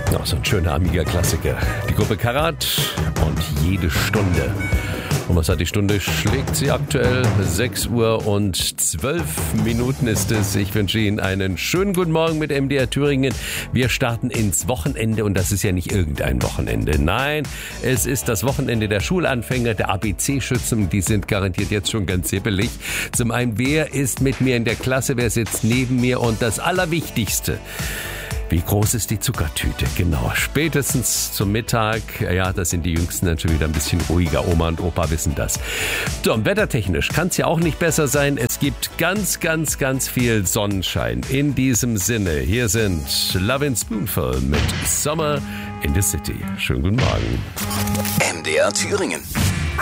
Ach, so ein schöner Amiga-Klassiker. Die Gruppe Karat und jede Stunde. Und was hat die Stunde? Schlägt sie aktuell 6 Uhr und 12 Minuten ist es. Ich wünsche Ihnen einen schönen guten Morgen mit MDR Thüringen. Wir starten ins Wochenende und das ist ja nicht irgendein Wochenende. Nein, es ist das Wochenende der Schulanfänger, der ABC-Schützen. Die sind garantiert jetzt schon ganz hibbelig. Zum einen, wer ist mit mir in der Klasse, wer sitzt neben mir und das Allerwichtigste: wie groß ist die Zuckertüte? Genau, spätestens zum Mittag. Ja, da sind die Jüngsten dann schon wieder ein bisschen ruhiger. Oma und Opa wissen das. So, und wettertechnisch kann es ja auch nicht besser sein. Es gibt ganz, ganz, ganz viel Sonnenschein. In diesem Sinne, hier sind Lovin' Spoonful mit Summer in the City. Schönen guten Morgen. MDR Thüringen.